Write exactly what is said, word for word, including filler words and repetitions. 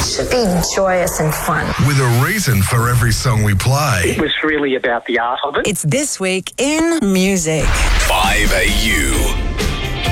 should be joyous and fun. With a reason for every song we play. It was really about the art of it. It's This Week in Music. five A U.